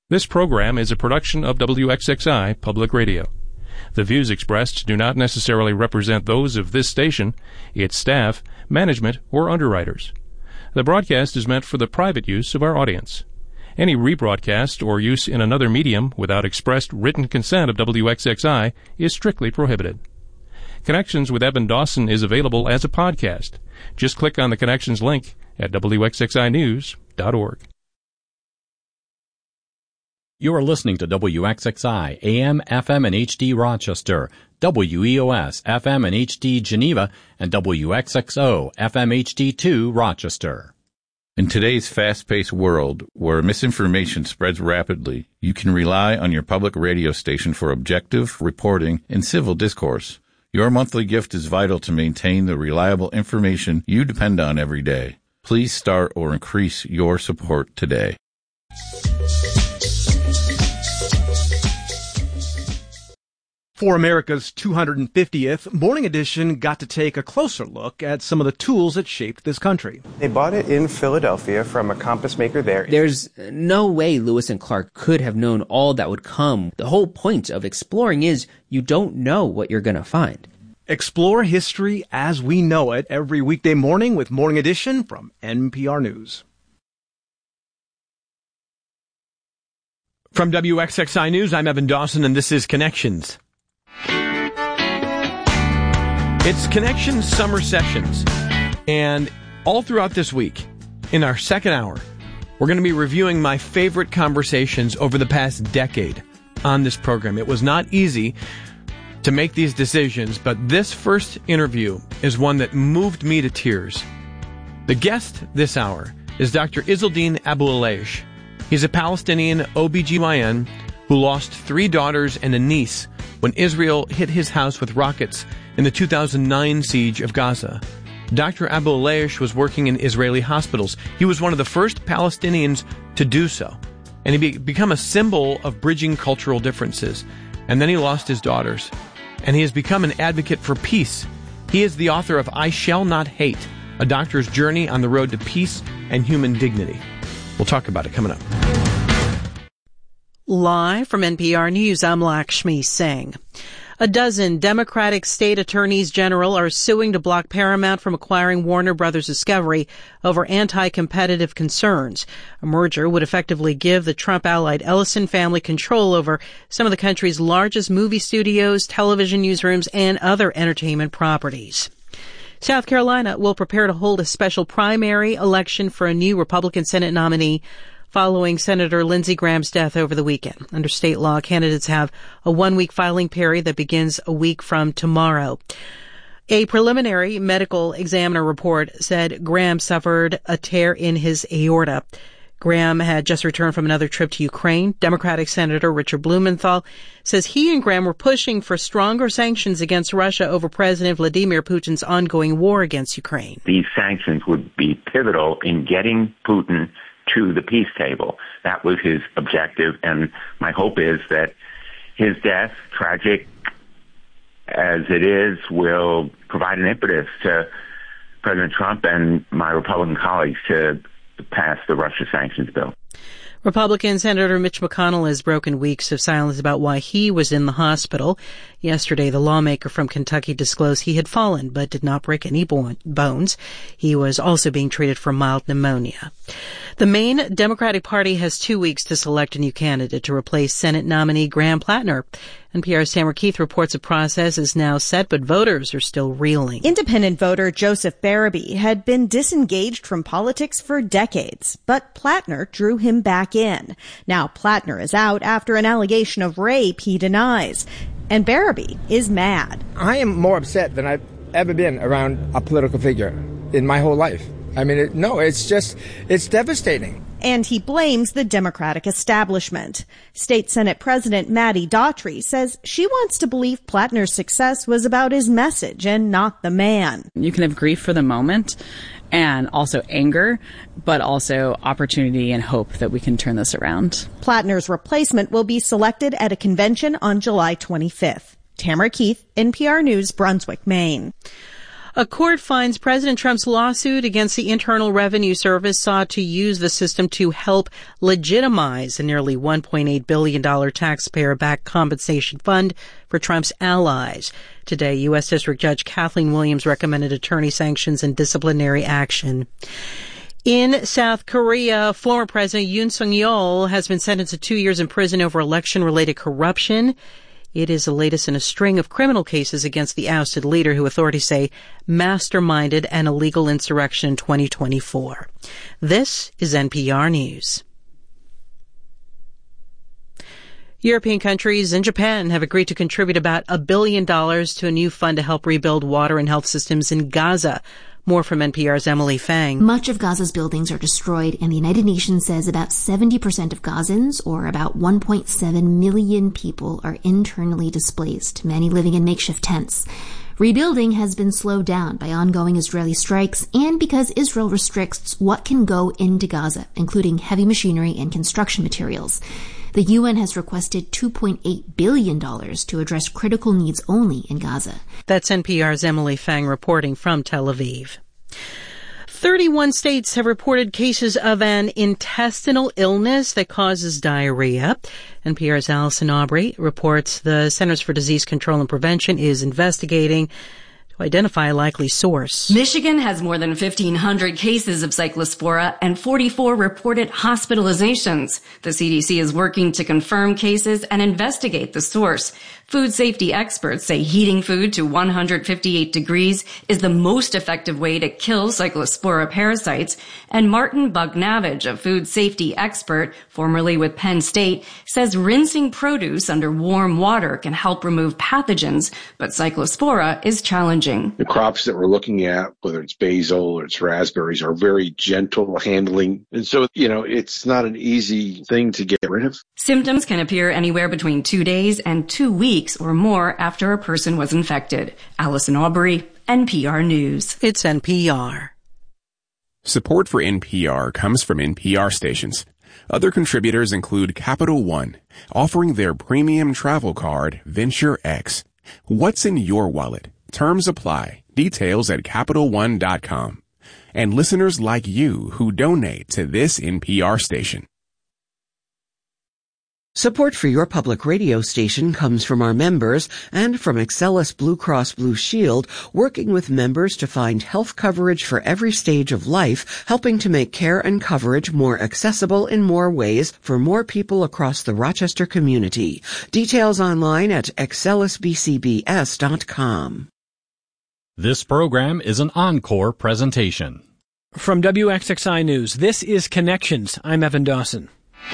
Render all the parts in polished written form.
This program is a production of WXXI Public Radio. The views expressed do not necessarily represent those of this station, its staff, management, or underwriters. The broadcast is meant for the private use of our audience. Any rebroadcast or use in another medium without expressed written consent of WXXI is strictly prohibited. Connections with Evan Dawson is available as a podcast. Just click on the Connections link at WXXInews.org. You are listening to WXXI, AM, FM, and HD Rochester, WEOS, FM and HD Geneva, and WXXO, FM HD2 Rochester. In today's fast-paced world, where misinformation spreads rapidly, you can rely on your public radio station for objective reporting and civil discourse. Your monthly gift is vital to maintain the reliable information you depend on every day. Please start or increase your support today. For America's 250th, Morning Edition got to take a closer look at some of the tools that shaped this country. They bought it in Philadelphia from a compass maker there. There's no way Lewis and Clark could have known all that would come. The whole point of exploring is you don't know what you're going to find. Explore history as we know it every weekday morning with Morning Edition from NPR News. From WXXI News, I'm Evan Dawson, and this is Connections. It's Connections Summer Sessions, and all throughout this week, in our second hour, we're going to be reviewing my favorite conversations over the past decade on this program. It was not easy to make these decisions, but this first interview is one that moved me to tears. The guest this hour is Dr. Izzeldin Abu-Elaish. He's a Palestinian OBGYN who lost 3 daughters and a niece when Israel hit his house with rockets in the 2009 siege of Gaza. Dr. Abu-Elaish was working in Israeli hospitals. He was one of the first Palestinians to do so, and he became a symbol of bridging cultural differences. And then he lost his daughters, and he has become an advocate for peace. He is the author of I Shall Not Hate, a doctor's journey on the road to peace and human dignity. We'll talk about it coming up. Live from NPR News, I'm Lakshmi Singh. A dozen Democratic state attorneys general are suing to block Paramount from acquiring Warner Brothers Discovery over anti-competitive concerns. A merger would effectively give the Trump-allied Ellison family control over some of the country's largest movie studios, television newsrooms, and other entertainment properties. South Carolina will prepare to hold a special primary election for a new Republican Senate nominee following Senator Lindsey Graham's death over the weekend. Under state law, candidates have a 1-week filing period that begins a week from tomorrow. A preliminary medical examiner report said Graham suffered a tear in his aorta. Graham had just returned from another trip to Ukraine. Democratic Senator Richard Blumenthal says he and Graham were pushing for stronger sanctions against Russia over President Vladimir Putin's ongoing war against Ukraine. These sanctions would be pivotal in getting Putin to the peace table. That was his objective, and my hope is that his death, tragic as it is, will provide an impetus to President Trump and my Republican colleagues to pass the Russia sanctions bill. Republican Senator Mitch McConnell has broken weeks of silence about why he was in the hospital. Yesterday, the lawmaker from Kentucky disclosed he had fallen but did not break any bones. He was also being treated for mild pneumonia. The Maine Democratic Party has 2 weeks to select a new candidate to replace Senate nominee Graham Plattner. NPR's Tamara Keith reports the process is now set, but voters are still reeling. Independent voter Joseph Barabee had been disengaged from politics for decades, but Plattner drew him back in. Now Plattner is out after an allegation of rape he denies. And Barabee is mad. I am more upset than I've ever been around a political figure in my whole life. I mean, it's devastating. And he blames the Democratic establishment. State Senate President Maddie Daughtry says she wants to believe Plattner's success was about his message and not the man. You can have grief for the moment and also anger, but also opportunity and hope that we can turn this around. Plattner's replacement will be selected at a convention on July 25th. Tamara Keith, NPR News, Brunswick, Maine. A court finds President Trump's lawsuit against the Internal Revenue Service sought to use the system to help legitimize a nearly $1.8 billion taxpayer-backed compensation fund for Trump's allies. Today, U.S. District Judge Kathleen Williams recommended attorney sanctions and disciplinary action. In South Korea, former President Yoon Suk-yeol has been sentenced to 2 years in prison over election-related corruption. It is the latest in a string of criminal cases against the ousted leader who authorities say masterminded an illegal insurrection in 2024. This is NPR News. European countries and Japan have agreed to contribute about $1 billion to a new fund to help rebuild water and health systems in Gaza. More from NPR's Emily Fang. Much of Gaza's buildings are destroyed, and the United Nations says about 70% of Gazans, or about 1.7 million people, are internally displaced, many living in makeshift tents. Rebuilding has been slowed down by ongoing Israeli strikes and because Israel restricts what can go into Gaza, including heavy machinery and construction materials. The UN has requested $2.8 billion to address critical needs only in Gaza. That's NPR's Emily Fang reporting from Tel Aviv. 31 states have reported cases of an intestinal illness that causes diarrhea. NPR's Allison Aubrey reports the Centers for Disease Control and Prevention is investigating to identify a likely source. Michigan has more than 1,500 cases of Cyclospora and 44 reported hospitalizations. The CDC is working to confirm cases and investigate the source. Food safety experts say heating food to 158 degrees is the most effective way to kill Cyclospora parasites. And Martin Bugnavage, a food safety expert, formerly with Penn State, says rinsing produce under warm water can help remove pathogens, but Cyclospora is challenging. The crops that we're looking at, whether it's basil or it's raspberries, are very gentle handling. And so, it's not an easy thing to get rid of. Symptoms can appear anywhere between 2 days and 2 weeks or more after a person was infected. Allison Aubrey, NPR News. It's NPR. Support for NPR comes from NPR stations. Other contributors include Capital One, offering their premium travel card, Venture X. What's in your wallet? Terms apply. Details at CapitalOne.com. And listeners like you who donate to this NPR station. Support for your public radio station comes from our members and from Excellus Blue Cross Blue Shield, working with members to find health coverage for every stage of life, helping to make care and coverage more accessible in more ways for more people across the Rochester community. Details online at excellusbcbs.com. This program is an encore presentation. From WXXI News, this is Connections. I'm Evan Dawson.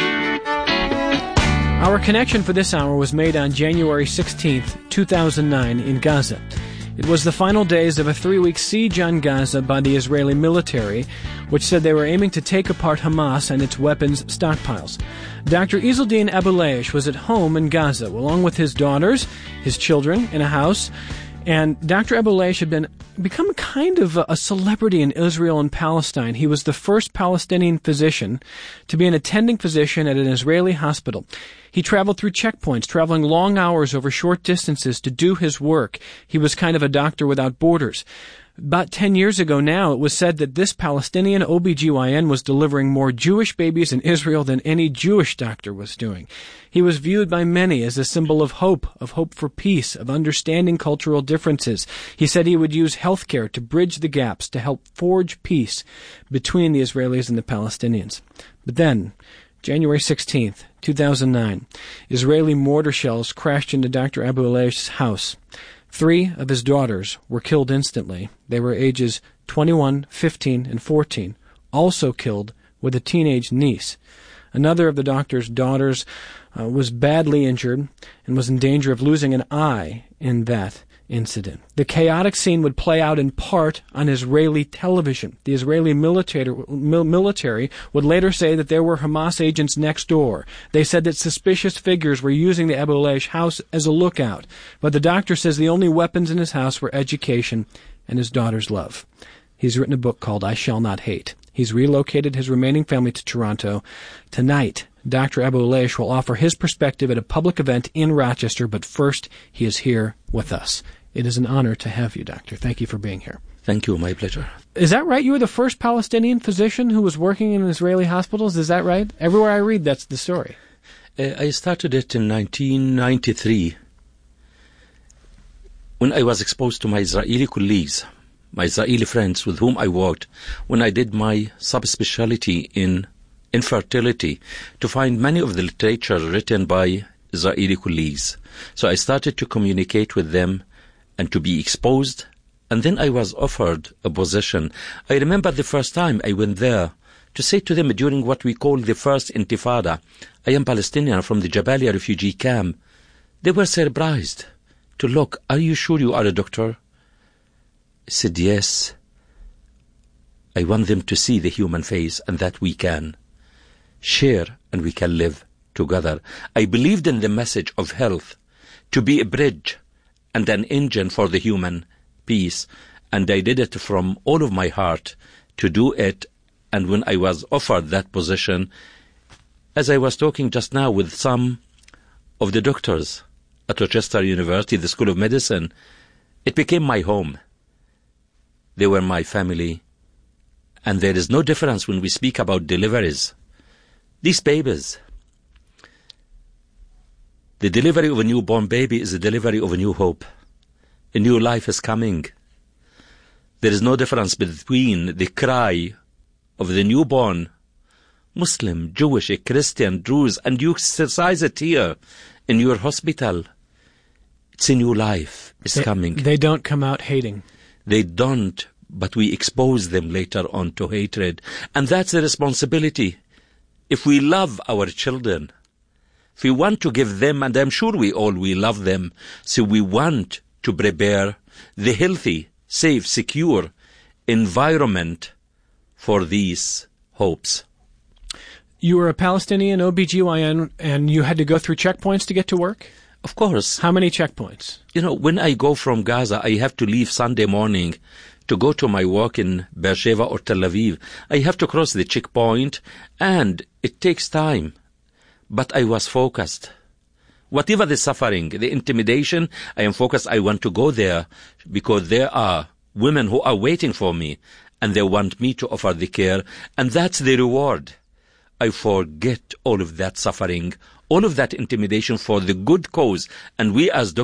Our connection for this hour was made on January 16th, 2009 in Gaza. It was the final days of a 3-week siege on Gaza by the Israeli military, which said they were aiming to take apart Hamas and its weapons stockpiles. Dr. Izzeldin Abuleish was at home in Gaza, along with his daughters, his children, in a house. And Dr. Abuleish had become kind of a celebrity in Israel and Palestine. He was the first Palestinian physician to be an attending physician at an Israeli hospital. He traveled through checkpoints, traveling long hours over short distances to do his work. He was kind of a doctor without borders. About 10 years ago now, it was said that this Palestinian OBGYN was delivering more Jewish babies in Israel than any Jewish doctor was doing. He was viewed by many as a symbol of hope for peace, of understanding cultural differences. He said he would use healthcare to bridge the gaps, to help forge peace between the Israelis and the Palestinians. But then, January 16th, 2009, Israeli mortar shells crashed into Dr. Abuleish's house. 3 of his daughters were killed instantly. They were ages 21, 15, and 14, also killed with a teenage niece. Another of the doctor's daughters was badly injured and was in danger of losing an eye in that incident. The chaotic scene would play out in part on Israeli television. The Israeli military would later say that there were Hamas agents next door. They said that suspicious figures were using the Abuleish house as a lookout. But the doctor says the only weapons in his house were education and his daughter's love. He's written a book called I Shall Not Hate. He's relocated his remaining family to Toronto. Tonight, Dr. Abuleish will offer his perspective at a public event in Rochester, but first, he is here with us. It is an honor to have you, Doctor. Thank you for being here. Thank you. My pleasure. Is that right? You were the first Palestinian physician who was working in Israeli hospitals? Is that right? Everywhere I read, that's the story. I started it in 1993 when I was exposed to my Israeli colleagues, my Israeli friends with whom I worked, when I did my subspecialty in infertility, to find many of the literature written by Israeli colleagues. So I started to communicate with them and to be exposed, and then I was offered a position. I remember the first time I went there to say to them during what we call the first Intifada, I am Palestinian from the Jabalia refugee camp. They were surprised to look, are you sure you are a doctor? I said, yes. I want them to see the human face and that we can share and we can live together. I believed in the message of health to be a bridge and an engine for the human peace, and I did it from all of my heart to do it. And when I was offered that position, as I was talking just now with some of the doctors at Rochester University, the School of Medicine, it became my home. They were my family, and there is no difference when we speak about deliveries. These babies, the delivery of a newborn baby is the delivery of a new hope. A new life is coming. There is no difference between the cry of the newborn Muslim, Jewish, Christian, Druze, and you exercise it here in your hospital. It's a new life is coming. They don't come out hating. They don't, but we expose them later on to hatred. And that's the responsibility. If we love our children, if we want to give them, and I'm sure we love them, so we want to prepare the healthy, safe, secure environment for these hopes. You were a Palestinian OBGYN, and you had to go through checkpoints to get to work? Of course. How many checkpoints? You know, when I go from Gaza, I have to leave Sunday morning to go to my work in Beersheba or Tel Aviv. I have to cross the checkpoint, and it takes time. But I was focused. Whatever the suffering, the intimidation, I am focused. I want to go there because there are women who are waiting for me, and they want me to offer the care, and that's the reward. I forget all of that suffering, all of that intimidation for the good cause, and we as doctors